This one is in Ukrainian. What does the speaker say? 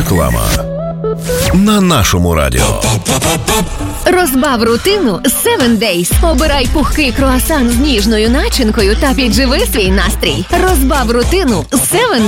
Реклама на нашому радіо. Розбав рутину з 7 Days. Обирай пухкий круасан з ніжною начинкою та підживи свій настрій. Розбав рутину з 7